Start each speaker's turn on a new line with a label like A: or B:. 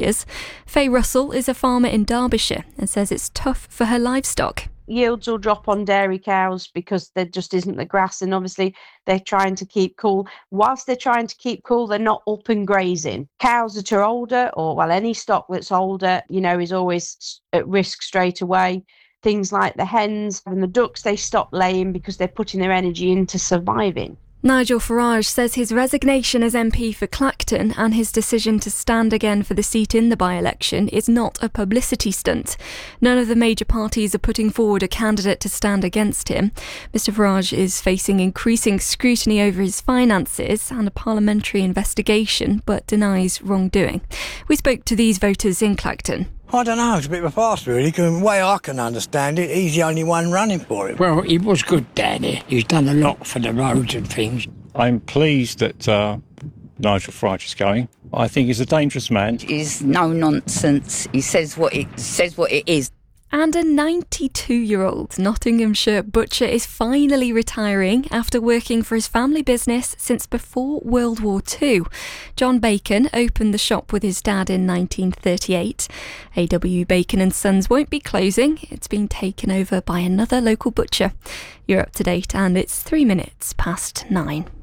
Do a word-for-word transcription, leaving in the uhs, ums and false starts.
A: years. Faye Russell is a farmer in Derbyshire and says it's tough for her livestock.
B: Yields will drop on dairy cows because there just isn't the grass, and obviously they're trying to keep cool. Whilst they're trying to keep cool, they're not up and grazing. Cows that are older, or well, any stock that's older, you know, is always at risk straight away. Things like the hens and the ducks, they stop laying because they're putting their energy into surviving.
A: Nigel Farage says his resignation as M P for Clacton and his decision to stand again for the seat in the by-election is not a publicity stunt. None of the major parties are putting forward a candidate to stand against him. Mister Farage is facing increasing scrutiny over his finances and a parliamentary investigation, but denies wrongdoing. We spoke to these voters in Clacton.
C: I don't know, it's a bit of a farce really, because the way I can understand it, he's the only one running for it.
D: Well, he was good, Danny. He's done a lot for the roads and things.
E: I'm pleased that uh, Nigel Farage is going. I think he's a dangerous man.
F: He's no nonsense. He says what it says what it is.
A: And a ninety-two-year-old Nottinghamshire butcher is finally retiring after working for his family business since before World War Two. John Bacon opened the shop with his dad in nineteen thirty-eight. A W Bacon and Sons won't be closing. It's been taken over by another local butcher. You're up to date and it's three minutes past nine.